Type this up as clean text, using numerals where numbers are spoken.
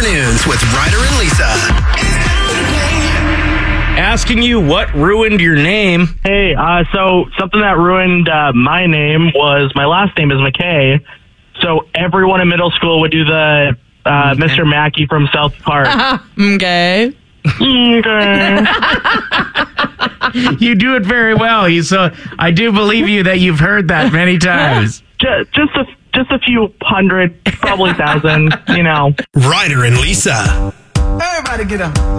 afternoons with Ryder and Lisa. Asking you what ruined your name. Hey, so something that ruined my name was my last name is McKay. So everyone in middle school would do the Mr. Mackey from South Park. Okay. Okay. You do it very well. I do believe you that you've heard that many times. Just a few hundred, probably thousand, you know. Ryder and Lisa. Everybody get up.